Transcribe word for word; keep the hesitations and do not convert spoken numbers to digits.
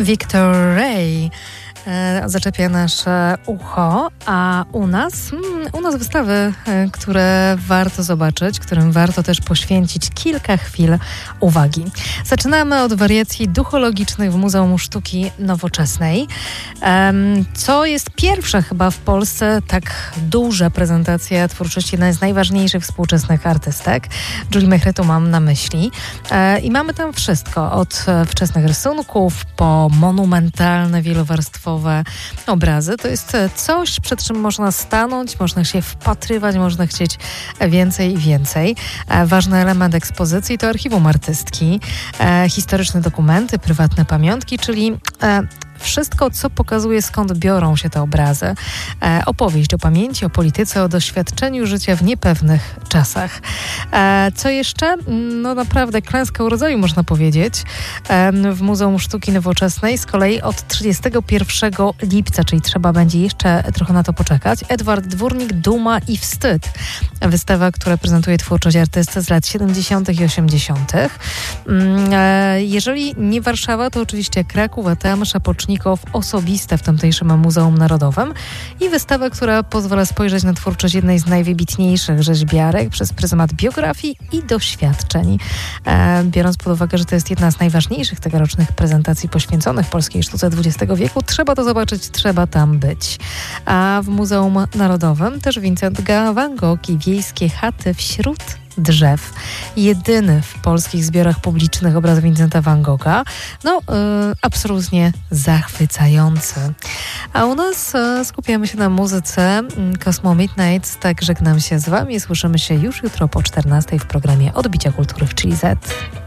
Victor Ray e, zaczepia nasze ucho, a u nas, hmm, u nas wystawy, e, które warto zobaczyć, którym warto też poświęcić kilka chwil uwagi. Zaczynamy od wariacji duchologicznych w Muzeum Sztuki Nowoczesnej, e, co jest pierwsza chyba w Polsce tak duża prezentacja twórczości jednej z najważniejszych współczesnych artystek. Julie Mehretu mam na myśli. E, I mamy tam wszystko, od wczesnych rysunków po monumentalne, wielowarstwowe obrazy. To jest coś, przed czym można stanąć, można się wpatrywać, można chcieć więcej i więcej. E, ważny element ekspozycji to archiwum artystki, e, historyczne dokumenty, prywatne pamiątki, czyli e, wszystko, co pokazuje, skąd biorą się te obrazy. E, opowieść o pamięci, o polityce, o doświadczeniu życia w niepewnych czasach. E, co jeszcze? No naprawdę klęska urodzaju, można powiedzieć. E, w Muzeum Sztuki Nowoczesnej z kolei od trzydziestego pierwszego lipca, czyli trzeba będzie jeszcze trochę na to poczekać. Edward Dwórnik, Duma i Wstyd. Wystawa, która prezentuje twórczość artysty z lat siedemdziesiątych i osiemdziesiątych. E, jeżeli nie Warszawa, to oczywiście Kraków, a tam Szapocznikow osobiste w tamtejszym Muzeum Narodowym i wystawę, która pozwala spojrzeć na twórczość jednej z najwybitniejszych rzeźbiarek przez pryzmat biografii i doświadczeń. E, biorąc pod uwagę, że to jest jedna z najważniejszych tegorocznych prezentacji poświęconych polskiej sztuce dwudziestego wieku, trzeba to zobaczyć, trzeba tam być. A w Muzeum Narodowym też Vincent van Gogh i wiejskie chaty wśród drzew. Jedyny w polskich zbiorach publicznych obraz Vincenta van Gogha. No, yy, absolutnie zachwycający. A u nas yy, skupiamy się na muzyce Cosmo Midnight. Tak żegnam się z wami. Słyszymy się już jutro po czternastej w programie Odbicia Kultury w Chili Z.